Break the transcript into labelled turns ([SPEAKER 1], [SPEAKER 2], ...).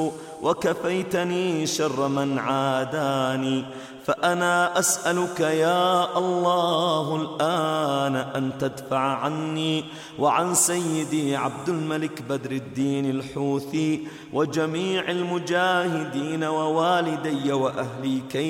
[SPEAKER 1] وكفيتني شر من عاداني. فأنا أسألك يا الله الآن أن تدفع عني وعن سيدي عبد الملك بدر الدين الحوثي وجميع المجاهدين ووالدي وأهلي